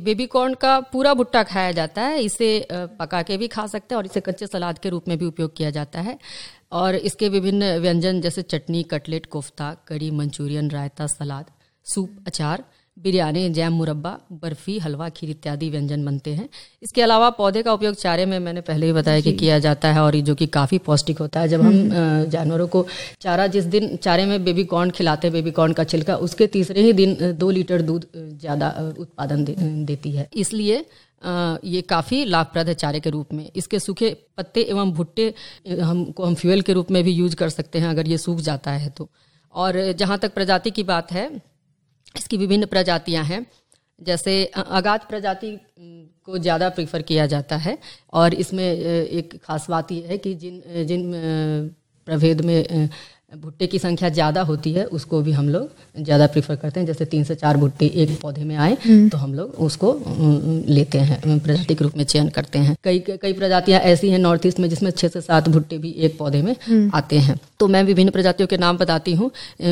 Baby corn का पूरा भुट्टा खाया जाता है। इसे पका के भी खा सकते हैं और इसे कच्चे सलाद के रूप में भी उपयोग किया जाता है। और इसके विभिन्न व्यंजन जैसे चटनी, कटलेट, कोफ्ता, करी, मंचूरियन, रायता, सलाद, सूप, अचार, बिरयानी, जैम, मुरब्बा, बर्फी, हलवा, खीर इत्यादि व्यंजन बनते हैं। इसके अलावा पौधे का उपयोग चारे में मैंने पहले ही बताया कि किया जाता है, और ये जो कि काफ़ी पौष्टिक होता है। जब हम जानवरों को चारा, जिस दिन चारे में बेबी कॉर्न खिलाते हैं, बेबी कॉर्न का छिलका, उसके तीसरे ही दिन 2 लीटर दूध ज़्यादा उत्पादन देती है। इसलिए ये काफ़ी लाभप्रद है चारे के रूप में। इसके सूखे पत्ते एवं भुट्टे हम फ्यूल के रूप में भी यूज कर सकते हैं अगर ये सूख जाता है तो। और जहाँ तक प्रजाति की बात है, इसकी विभिन्न प्रजातियां हैं। जैसे अगाध प्रजाति को ज़्यादा प्रीफर किया जाता है, और इसमें एक खास बात यह है कि जिन प्रभेद में भुट्टे की संख्या ज़्यादा होती है उसको भी हम लोग ज़्यादा प्रीफर करते हैं। जैसे 3 से 4 भुट्टे एक पौधे में आए तो हम लोग उसको लेते हैं, प्रजाति के रूप में चयन करते हैं। कई प्रजातियां ऐसी हैं नॉर्थ ईस्ट में जिसमें 6 से 7 भुट्टे भी एक पौधे में आते हैं। तो मैं विभिन्न प्रजातियों के नाम बताती हूँ।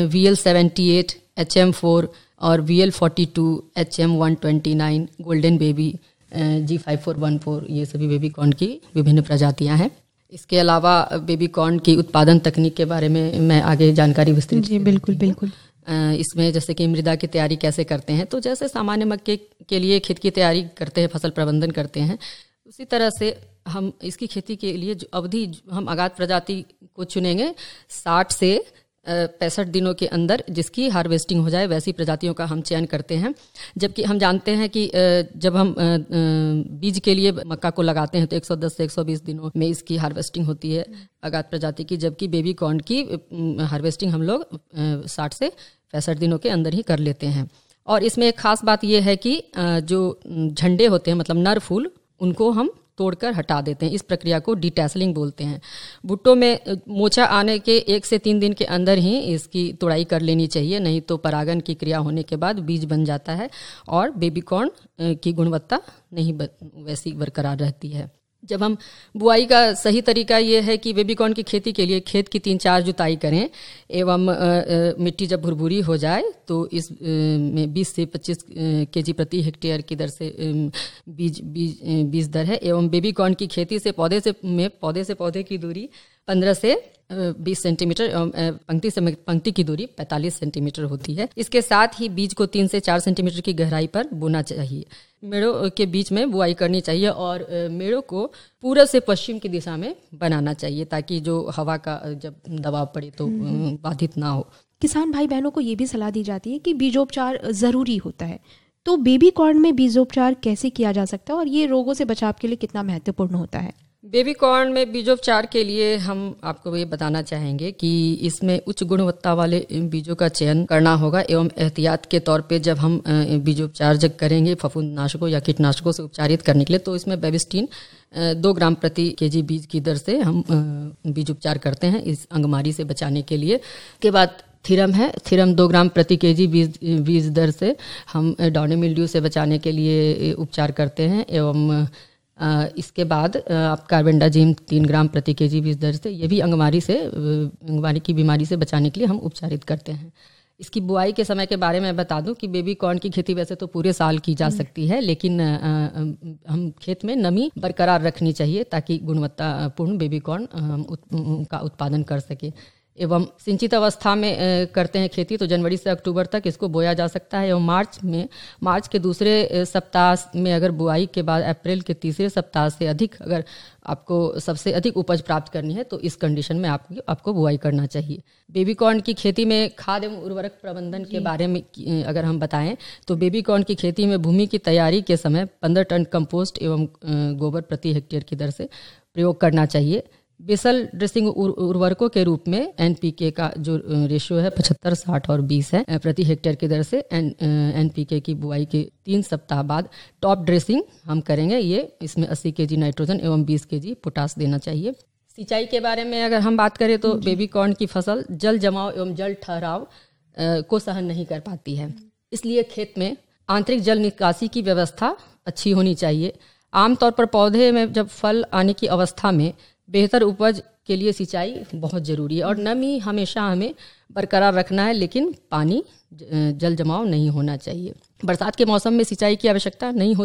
VL78, HM4 और VL42, HM129, golden baby, G5414, ये सभी बेबी कॉर्न की विभिन्न प्रजातियां हैं। इसके अलावा बेबी कॉर्न की उत्पादन तकनीक के बारे में मैं आगे जानकारी विस्तृत जी बिल्कुल। इसमें जैसे कि मृदा की तैयारी कैसे करते हैं, तो जैसे सामान्य मक्के के लिए खेत की तैयारी करते हैं, फसल प्रबंधन करते हैं, उसी तरह से हम इसकी खेती के लिए जो अवधि हम अगाध प्रजाति को चुनेंगे 60 से 65 दिनों के अंदर जिसकी हार्वेस्टिंग हो जाए, वैसी प्रजातियों का हम चयन करते हैं। जबकि हम जानते हैं कि जब हम बीज के लिए मक्का को लगाते हैं तो 110 से 120 दिनों में इसकी हार्वेस्टिंग होती है अगाध प्रजाति की, जबकि बेबी कॉर्न की हार्वेस्टिंग हम लोग 60 से 65 दिनों के अंदर ही कर लेते हैं। और इसमें एक खास बात यह है कि जो झंडे होते हैं, मतलब नर फूल, उनको हम तोड़कर हटा देते हैं। इस प्रक्रिया को डिटैसलिंग बोलते हैं। भुट्टों में मोचा आने के 1 से 3 दिन के अंदर ही इसकी तोड़ाई कर लेनी चाहिए, नहीं तो परागन की क्रिया होने के बाद बीज बन जाता है और बेबी कॉर्न की गुणवत्ता नहीं वैसी बरकरार रहती है। जब हम बुआई का सही तरीका ये है कि बेबी कॉर्न की खेती के लिए खेत की 3-4 जुताई करें एवं मिट्टी जब भुरभुरी हो जाए तो इस में 20 से 25 केजी प्रति हेक्टेयर की दर से बीज दर है। एवं बेबी कॉर्न की खेती से पौधे से पौधे की दूरी 15 से 20 सेंटीमीटर एवं पंक्ति से पंक्ति की दूरी 45 सेंटीमीटर होती है। इसके साथ ही बीज को 3 से 4 सेंटीमीटर की गहराई पर बोना चाहिए। मेड़ों के बीच में बुआई करनी चाहिए और मेड़ों को पूरब से पश्चिम की दिशा में बनाना चाहिए ताकि जो हवा का जब दबाव पड़े तो बाधित ना हो। किसान भाई बहनों को ये भी सलाह दी जाती है कि बीजोपचार ज़रूरी होता है, तो बेबी कॉर्न में बीजोपचार कैसे किया जा सकता है और ये रोगों से बचाव के लिए कितना महत्वपूर्ण होता है? बेबी कॉर्न में बीजोपचार के लिए हम आपको ये बताना चाहेंगे कि इसमें उच्च गुणवत्ता वाले बीजों का चयन करना होगा एवं एहतियात के तौर पे जब हम बीजोपचार जब करेंगे फफूंदनाशकों या कीटनाशकों से उपचारित करने के लिए, तो इसमें बेबिस्टीन 2 ग्राम प्रति केजी बीज की दर से हम बीजोपचार करते हैं इस अंगमारी से बचाने के लिए। के बाद थीरम है, थीरम 2 ग्राम प्रति केजी बीज दर से हम डाउनी मिल्ड्यू से बचाने के लिए उपचार करते हैं। एवं इसके बाद आप कार्बेंडाजिम 3 ग्राम प्रति केजी बीज दर से, ये भी अंगमारी की बीमारी से बचाने के लिए हम उपचारित करते हैं। इसकी बुआई के समय के बारे में बता दूं कि बेबी कॉर्न की खेती वैसे तो पूरे साल की जा सकती है, लेकिन हम खेत में नमी बरकरार रखनी चाहिए ताकि गुणवत्तापूर्ण बेबी कॉर्न का उत्पादन कर सके। एवं सिंचित अवस्था में करते हैं खेती तो जनवरी से अक्टूबर तक इसको बोया जा सकता है। एवं मार्च के दूसरे सप्ताह में अगर बुआई के बाद अप्रैल के तीसरे सप्ताह से अधिक अगर आपको सबसे अधिक उपज प्राप्त करनी है तो इस कंडीशन में आपको बुआई करना चाहिए। बेबी कॉर्न की खेती में खाद एवं उर्वरक प्रबंधन के बारे में अगर हम बताएं तो बेबी कॉर्न की खेती में भूमि की तैयारी के समय 15 टन कंपोस्ट एवं गोबर प्रति हेक्टेयर की दर से प्रयोग करना चाहिए। बेसल ड्रेसिंग उर्वरकों के रूप में NPK का जो रेशियो है 75, 60 और 20 है प्रति हेक्टेयर की दर से। NPK की बुआई के 3 सप्ताह बाद टॉप ड्रेसिंग हम करेंगे। ये इसमें 80 केजी नाइट्रोजन एवं 20 केजी पोटास देना चाहिए। सिंचाई के बारे में अगर हम बात करें तो बेबी कॉर्न की फसल जल जमाव एवं जल ठहराव को सहन नहीं कर पाती है, इसलिए खेत में आंतरिक जल निकासी की व्यवस्था अच्छी होनी चाहिए। आमतौर पर पौधे में जब फल आने की अवस्था में बेहतर उपज के लिए सिंचाई बहुत ज़रूरी है और नमी हमेशा हमें बरकरार रखना है, लेकिन पानी जल जमाव नहीं होना चाहिए। बरसात के मौसम में सिंचाई की आवश्यकता नहीं होती